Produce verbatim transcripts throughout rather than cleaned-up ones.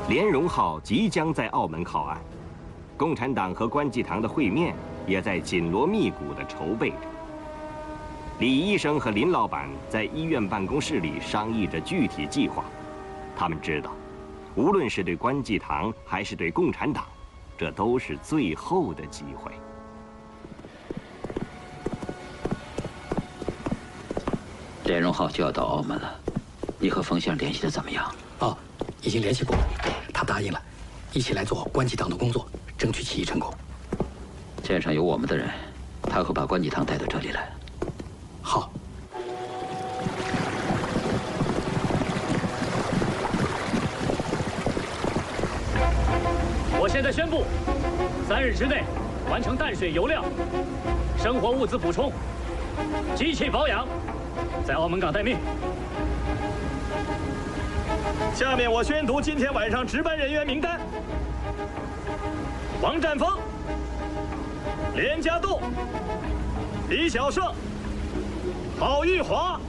莲蓉号即将在澳门靠岸，共产党和关济堂的会面也在紧锣密鼓地筹备着。李医生和林老板在医院办公室里商议着具体计划。他们知道，无论是对关济堂还是对共产党，这都是最后的机会。 莲蓉号就要到澳门了，你和冯先生联系的怎么样？ 哦，已经联系过了，他答应了，一起来做关济堂的工作，争取起义成功。 舰上有我们的人，他会把关济堂带到这里来。 好。 我现在宣布，三日之内完成淡水油料、生活物资补充、机器保养，在澳门港待命。 下面我宣读今天晚上值班人员名单：王占峰、连家栋、李小胜、郝玉华。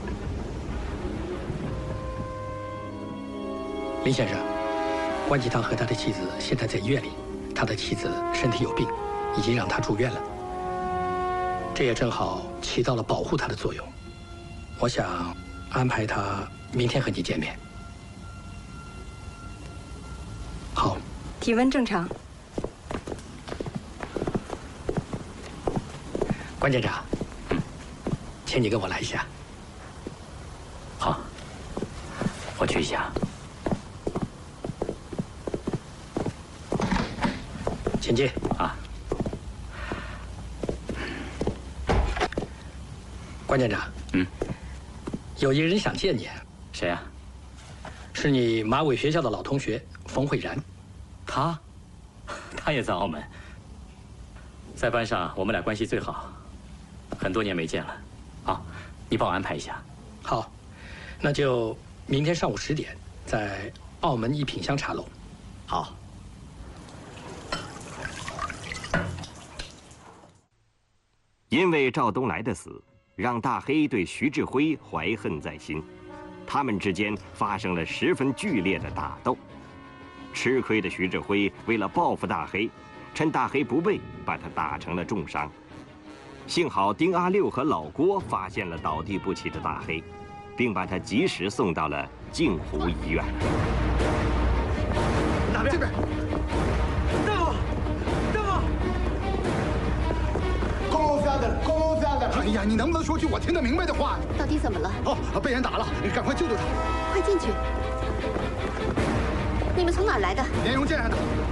林先生，关济堂和他的妻子现在在医院里，他的妻子身体有病，已经让他住院了。这也正好起到了保护他的作用。我想安排他明天和你见面。好。 体温正常。 关舰长，嗯，请你跟我来一下。 好，我去一下。 请进啊。 关舰长， 嗯， 有一人想见你。 谁啊？ 是你马尾学校的老同学冯慧然。 他，他也在澳门。在班上我们俩关系最好，很多年没见了。好，你帮我安排一下。 好，那就明天上午十点，在澳门一品香茶楼。 好。 因为赵东来的死，让大黑对徐志辉怀恨在心，他们之间发生了十分剧烈的打斗。吃亏的徐志辉为了报复大黑，趁大黑不备，把他打成了重伤。幸好丁阿六和老郭发现了倒地不起的大黑，并把他及时送到了镜湖医院。 哪边？这边。大夫，大夫。 公家的，公家的。哎呀，你能不能说句我听得明白的话？ 到底怎么了？ 哦，被人打了，赶快救救他！ 快进去。你们从哪儿来的？ 莲蓉舰上的。